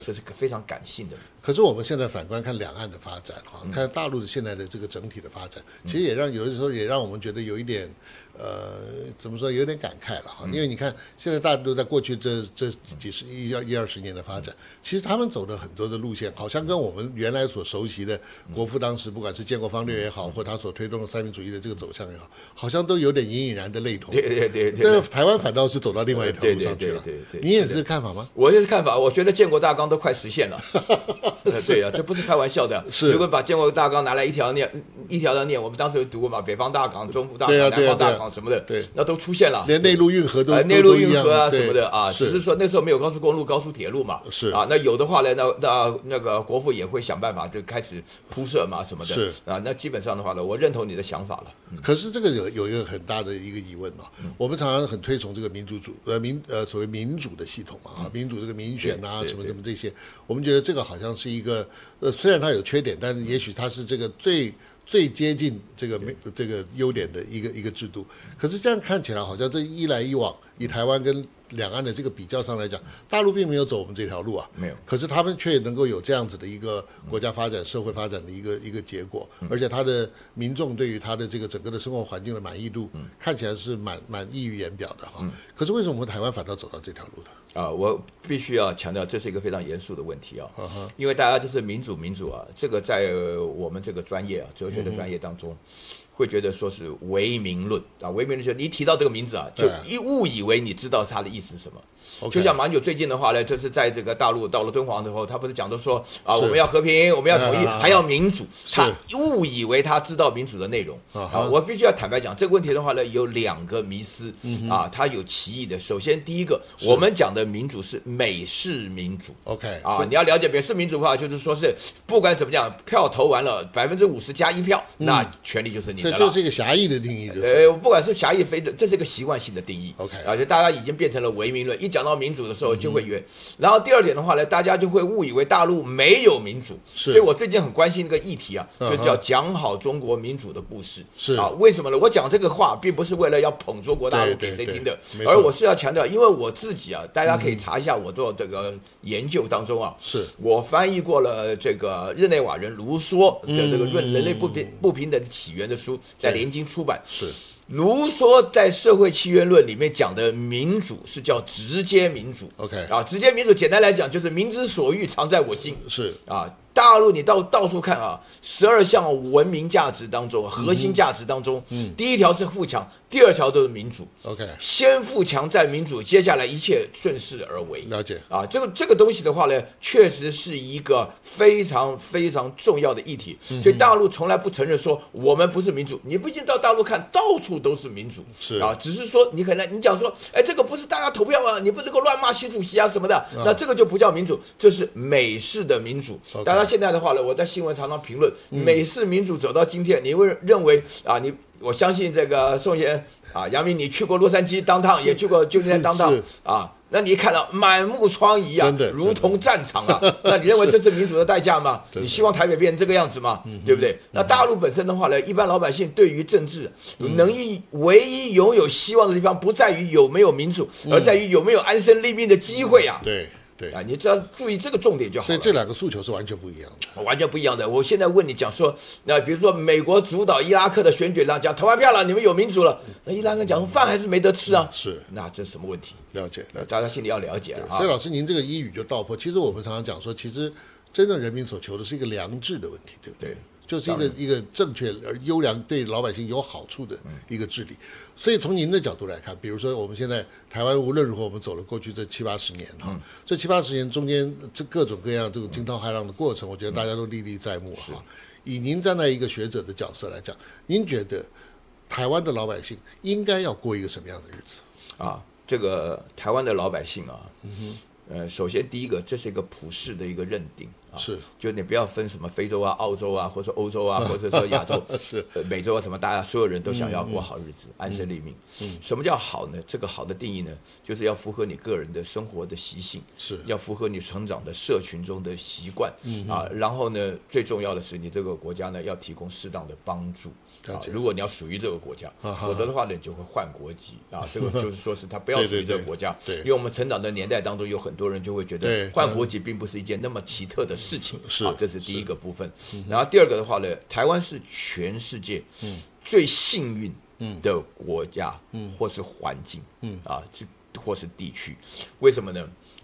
这是个非常感性的。 可是我们现在反观看两岸的发展哈，看大陆的现在的这个整体的发展，其实也有的时候也让我们觉得有一点怎么说，有点感慨了哈。因为你看现在大陆在过去这20年的发展，其实他们走的很多的路线，好像跟我们原来所熟悉的国父当时不管是建国方略也好，或他所推动的三民主义的这个走向也好，好像都有点隐然的类同。 对。 但台湾反倒是走到另外一条路上去了。 对。 你也是这个看法吗？ 我也是看法，我觉得建国大纲都快实现了。对啊，这不是开玩笑的。 是， 如果把建国大纲拿来一条条念，我们当时有读过嘛，北方大纲、中部大纲、南方大纲什么的， 对， 那都出现了， 连内陆运河都内陆运河啊什么的啊， 只是说那时候没有高速公路、高速铁路嘛， 是啊，那有的话呢，那个国父也会想办法就开始铺设嘛什么的， 是啊，那基本上的话呢，我认同你的想法了。 可是这个有一个很大的一个疑问哦，我们常常很推崇这个所谓民主的系统嘛啊，民主这个民选啊什么这些，我们觉得这个好像是一个虽然它有缺点，但是也许它是这个最接近这个优点的一个制度。可是这样看起来，好像这一来一往，以台湾跟两岸的这个比较上来讲，大陆并没有走我们这条路啊， 没有。 可是他们却能够有这样子的一个国家发展、社会发展的一个结果，而且他的民众对于他的这个整个的生活环境的满意度，看起来是蛮溢于言表的哈。可是为什么我们台湾反倒走到这条路的？ 我必须要强调，这是一个非常严肃的问题啊，因为大家就是民主啊，这个在我们这个专业啊，哲学的专业当中，会觉得说是唯名论啊，唯名论就是你一提到这个名字啊，就误以为你知道它的意思是什么。就像马英九最近的话呢，就是在这个大陆到了敦煌之后，他不是讲的说啊，我们要和平，我们要统一，还要民主，他误以为他知道民主的内容啊。我必须要坦白讲，这个问题的话呢，有两个迷思啊，它有歧义的。首先，第一个，我们讲的民主是美式民主 ，OK 啊，你要了解美式民主的话，就是说是不管怎么讲，票投完了50%加1票，那权利就是你的了。 这是一个狭义的定义， 不管是狭义非的，这是一个习惯性的定义 ，OK 啊，就大家已经变成了唯名论，一讲到民主的时候就会约，然后第二点的话呢，大家就会误以为大陆没有民主，所以我最近很关心一个议题啊，就叫讲好中国民主的故事。 是啊，为什么呢？我讲这个话并不是为了要捧中国大陆给谁听的，而我是要强调，因为我自己啊，大家可以查一下我做这个研究当中啊， 是我翻译过了这个日内瓦人卢梭的这个《论人类不平等起源》的书，在联经出版。 是。 卢梭在《社会契约论》里面讲的民主是叫直接民主 ，OK 啊，直接民主简单来讲就是民之所欲，常在我心， 是啊。大陆你到处看啊，12项文明价值当中，核心价值当中，第一条是富强，第二条都是民主。 OK， 先富强再民主，接下来一切顺势而为。 了解啊，这个东西的话呢，确实是一个非常非常重要的议题。所以大陆从来不承认说我们不是民主。你不信到大陆看，到处都是民主。 是啊，只是说你可能你讲说，哎，这个不是大家投票啊，你不能够乱骂习主席啊什么的，那这个就不叫民主，这是美式的民主。大家现在的话呢，我在新闻常常评论，美式民主走到今天，你会认为啊，我相信这个宋先啊，杨明，你去过洛杉矶当趟，也去过旧金山当趟啊，那你一看到满目疮痍啊，如同战场啊，那你认为这是民主的代价吗？你希望台北变成这个样子吗？对不对？那大陆本身的话呢，一般老百姓对于政治唯一拥有希望的地方，不在于有没有民主，而在于有没有安身立命的机会啊。 对。对啊，你只要注意这个重点就好了。 所以这两个诉求是完全不一样的， 完全不一样的。我现在问你讲说，那比如说美国主导伊拉克的选举，然后讲投完票了，你们有民主了，那伊拉克讲说饭还是没得吃啊， 是， 那这是什么问题？ 了解， 大家心里要了解啊。 所以老师，您这个一语就道破。其实我们常常讲说，其实真正人民所求的是一个良治的问题，对不对？ 对。 就是一个正确而优良、对老百姓有好处的一个治理。所以从您的角度来看，比如说我们现在台湾无论如何，我们走了过去这70-80年哈，这70-80年中间这各种各样这种惊涛骇浪的过程，我觉得大家都历历在目哈。以您站在一个学者的角色来讲，您觉得台湾的老百姓应该要过一个什么样的日子啊？这个台湾的老百姓啊，首先第一个，这是一个普世的一个认定是， 就你不要分什么非洲啊、澳洲啊，或者欧洲啊，或者说亚洲、 是美洲啊什么，大家所有人都想要过好日子，安身立命。什么叫好呢？这个好的定义呢，就是要符合你个人的生活的习性， 是要符合你成长的社群中的习惯然后呢，最重要的是你这个国家呢要提供适当的帮助。如果你要属于这个国家，否则的话呢，你就会换国籍这个就是说是他不要属于这个国家，因为我们成长的年代当中有很多人就会觉得换国籍并不是一件那么奇特的事情，这是第一个部分。然后第二个的话呢，台湾是全世界最幸运的国家或是环境或是地区，为什么呢？